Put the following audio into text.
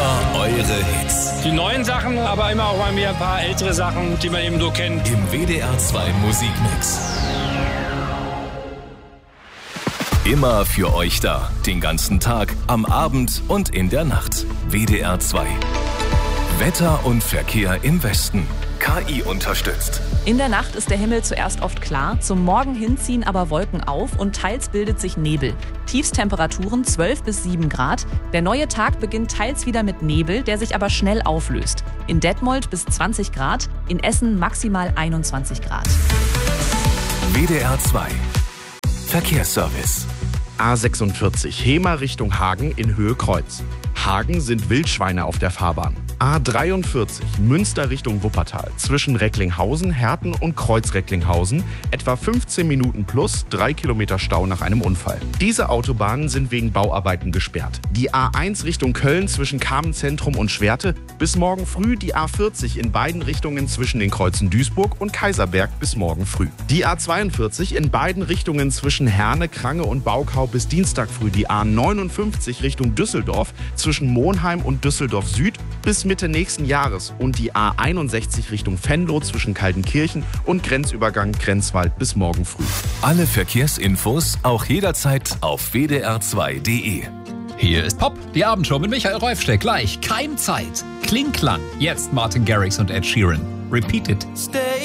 Immer eure Hits. Die neuen Sachen, aber immer auch mal wieder ein paar ältere Sachen, die man eben so kennt. Im WDR 2 Musikmix. Immer für euch da. Den ganzen Tag, am Abend und in der Nacht. WDR 2. Wetter und Verkehr im Westen. KI unterstützt. In der Nacht ist der Himmel zuerst oft klar, zum Morgen hin ziehen aber Wolken auf und teils bildet sich Nebel. Tiefstemperaturen 12 bis 7 Grad. Der neue Tag beginnt teils wieder mit Nebel, der sich aber schnell auflöst. In Detmold bis 20 Grad, in Essen maximal 21 Grad. WDR 2. Verkehrsservice. A46 Hemer Richtung Hagen in Höhe Kreuz. Hagen sind Wildschweine auf der Fahrbahn. A43 Münster Richtung Wuppertal zwischen Recklinghausen, Herten und Kreuz-Recklinghausen etwa 15 Minuten plus 3 Kilometer Stau nach einem Unfall. Diese Autobahnen sind wegen Bauarbeiten gesperrt. Die A1 Richtung Köln zwischen Kamenzentrum und Schwerte bis morgen früh, die A40 in beiden Richtungen zwischen den Kreuzen Duisburg und Kaiserberg bis morgen früh. Die A42 in beiden Richtungen zwischen Herne, Krange und Baukau bis Dienstag früh. Die A59 Richtung Düsseldorf zwischen Monheim und Düsseldorf Süd bis Mitte nächsten Jahres und die A61 Richtung Venlo zwischen Kaltenkirchen und Grenzübergang Grenzwald bis morgen früh. Alle Verkehrsinfos auch jederzeit auf wdr2.de. Hier ist Pop, die Abendshow mit Michael Reufstedt. Gleich Keimzeit. Klingklang. Jetzt Martin Garrix und Ed Sheeran. Repeat it. Stay